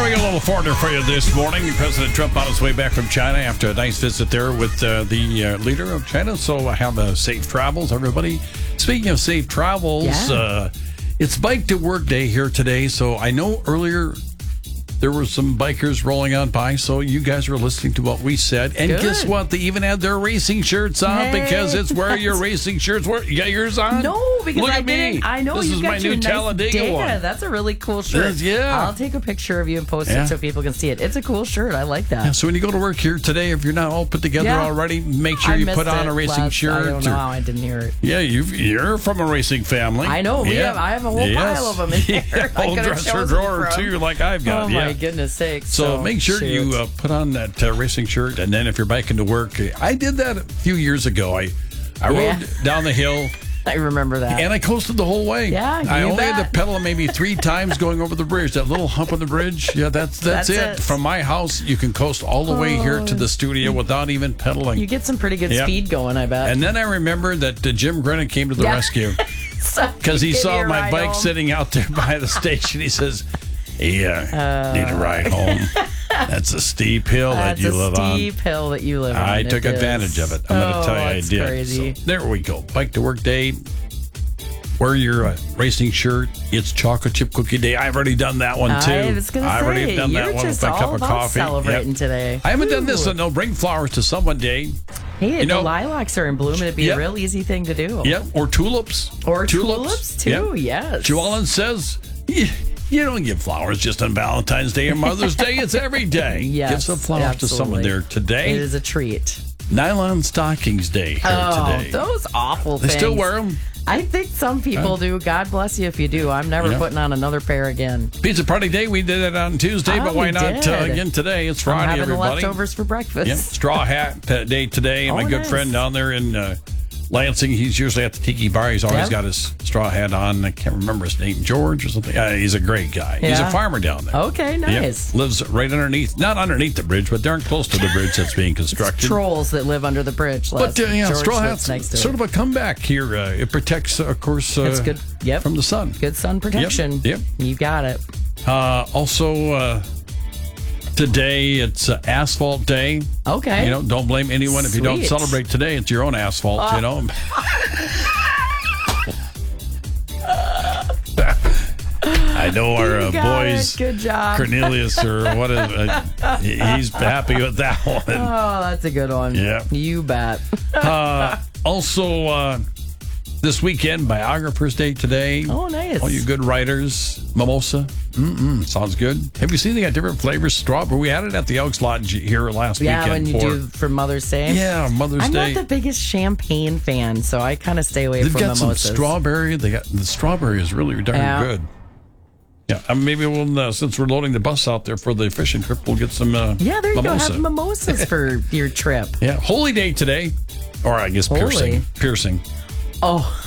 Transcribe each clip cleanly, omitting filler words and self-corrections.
we got a little foreigner for you this morning. President Trump on his way back from China after a nice visit there with the leader of China. So have safe travels, everybody. Speaking of safe travels, it's Bike to Work Day here today. So I know earlier there were some bikers rolling on by, so you guys were listening to what we said. And guess what? They even had their racing shirts on because it's where your racing shirts were. You got yours on? No, because Look I at didn't. me. I know this you is got my your new nice Talladega one. That's a really cool shirt. I'll take a picture of you and post it so people can see it. It's a cool shirt. I like that. Yeah, so when you go to work here today, if you're not all put together already, make sure you put on a racing shirt. I don't know how I didn't hear it. Yeah, you're from a racing family. I know. I have a whole pile of them in there. Whole dresser drawer too, like I've got. Oh my goodness sakes! So make sure you put on that racing shirt, and then if you're biking to work, I did that a few years ago. I rode down the hill. I remember that. And I coasted the whole way. Yeah, I only had to pedal maybe 3 times going over the bridge. That little hump on the bridge. Yeah, that's it. From my house, you can coast all the way here to the studio without even pedaling. You get some pretty good speed going, I bet. And then I remember that Jim Grennan came to the rescue because he saw my bike sitting out there by the station. He says, need a ride home. That's a steep hill that you live on. That's a steep hill that you live on. I took advantage of it. I'm going to tell you I did. Crazy. So, there we go. Bike to Work Day. Wear your racing shirt. It's Chocolate Chip Cookie Day. I've already done that one, too. I was going to say, I've already done that one with a cup of coffee. Celebrating today. I haven't done this, so no, bring flowers to someone day. Hey, the lilacs are in bloom. It'd be a real easy thing to do. Yep, or tulips. Or tulips too, yes. Joellen says... You don't give flowers just on Valentine's Day or Mother's Day. It's every day. Yes, give some flowers to someone there today. It is a treat. Nylon stockings day here today. Those awful things. They still wear them? I think some people do. God bless you if you do. I'm never putting on another pair again. Pizza Party Day. We did it on Tuesday, but why not again today? It's Friday, I'm having everybody. leftovers for breakfast. Yep. Straw Hat Day today. My good friend down there in Lansing, he's usually at the Tiki Bar. He's always got his straw hat on. I can't remember his name, George or something. He's a great guy. He's a farmer down there. Okay, nice. Lives right underneath, not underneath the bridge, but darn close to the bridge that's being constructed. It's trolls that live under the bridge. But straw hat's sort of a comeback here. It protects, of course, it's good. From the sun. Good sun protection. Yep. You got it. Also, today it's Asphalt Day. Okay. Don't blame anyone if you don't celebrate today. It's your own asphalt, I know our boys, good job. Cornelius, or what is he's happy with that one. Oh, that's a good one. Yeah. You bet. Also, this weekend, Biographer's Day today. Oh, nice. All you good writers. Mimosa. Sounds good. Have you seen they got different flavors? Strawberry. We had it at the Elks Lodge here last weekend. Yeah, when you do for Mother's Day. Yeah, Mother's Day. I'm not the biggest champagne fan, so I kind of stay away from mimosas. They've got some strawberry. The strawberry is really darn good. Yeah, maybe we'll, since we're loading the bus out there for the fishing trip, we'll get some there you mimosa. go. Have mimosas for your trip. Yeah, Holy Day today. Or I guess piercing. Oh.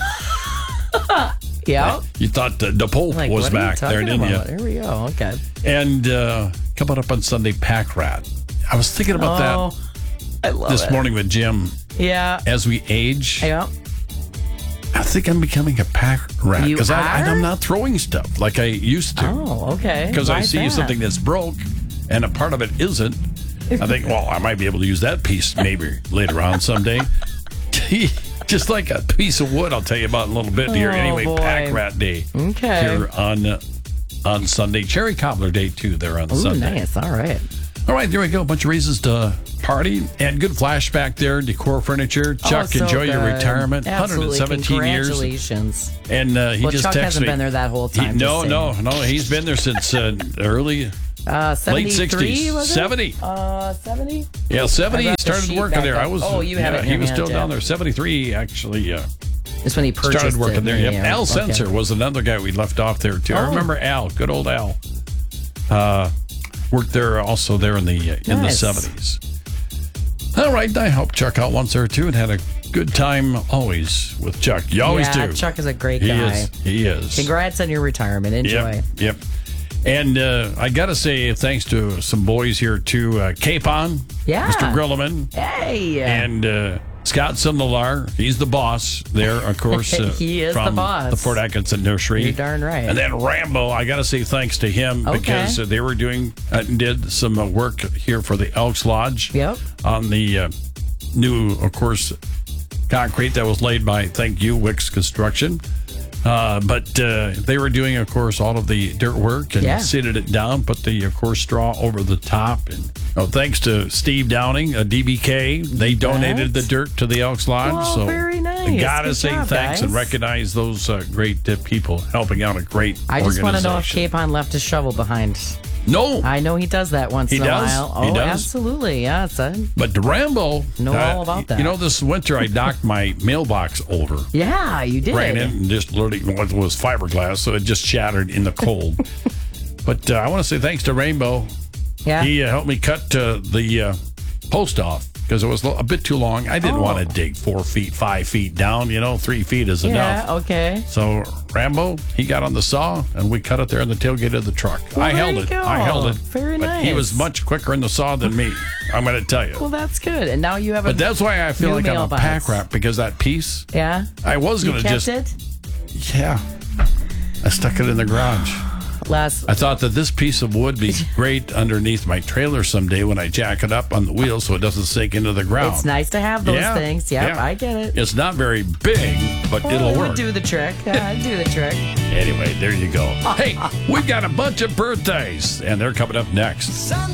Yeah. You thought the Pope was back there, didn't you? There we go. Okay. And coming up on Sunday, Pack Rat. I was thinking about that I love this morning with Jim. Yeah. As we age, I think I'm becoming a pack rat because I'm not throwing stuff like I used to. Oh, okay. Because I see something that's broke and a part of it isn't. I think, I might be able to use that piece maybe later on someday. Just like a piece of wood, I'll tell you about in a little bit here. Anyway, Pack Rat Day here on Sunday. Cherry Cobbler Day, too, there on Sunday. Nice. All right. All right, there we go. A bunch of reasons to party. And good flashback there. Decor Furniture. Chuck, enjoy your retirement. Absolutely. 117 years. Congratulations. And he just Chuck texted hasn't been there that whole time. No. He's been there since early... late 60s. Was it? 70. 70? Yeah, 70 he started working there. You have it. He was still down there. 73 actually. It's when he purchased started working there. Yep. Al Sensor was another guy we left off there too. I remember Al, good old Al. Worked there also there in the 70s. All right, I helped Chuck out once or two and had a good time always with Chuck. You always do. Chuck is a great guy. He is. Congrats on your retirement. Enjoy. Yep. And I got to say thanks to some boys here too. Capon. Yeah. Mr. Grilliman. Hey. And Scott Sindelar, he's the boss there, of course. He is from the boss. The Fort Atkinson Nursery. You're darn right. And then Rambo, I got to say thanks to him because they were did some work here for the Elks Lodge. Yep. On the new, of course, concrete that was laid by, thank you, Wicks Construction. But they were doing, of course, all of the dirt work and seeded it down, put the, of course, straw over the top. And thanks to Steve Downing, DBK, they donated the dirt to the Elks Lodge. Well, so very nice. I got to say thanks guys. and recognize those great people helping out a great organization. I just want to know if Capon left his shovel behind. No. I know he does that once in a while. Oh, he does. Absolutely. Yeah. But Rambo. Know all about that. You know, this winter I knocked my mailbox over. Yeah, you did. Ran in and just literally, it was fiberglass, so it just shattered in the cold. But I want to say thanks to Rainbow. Yeah. He helped me cut the post off because it was a bit too long. I didn't want to dig 4 feet, 5 feet down. 3 feet is enough. Yeah, okay. So Rambo, he got on the saw and we cut it there in the tailgate of the truck. Well, I held it. Very but nice. He was much quicker in the saw than me. I'm going to tell you. Well, that's good. And now you have But that's why I feel like I'm a pack rat because that piece. Yeah. I was going to just. You kept it? Yeah. I stuck it in the garage. I thought that this piece of wood would be great underneath my trailer someday when I jack it up on the wheel so it doesn't sink into the ground. It's nice to have those things. Yep, I get it. It's not very big, but it'll work. Do the trick. Do the trick. Anyway, there you go. Hey, we've got a bunch of birthdays, and they're coming up next.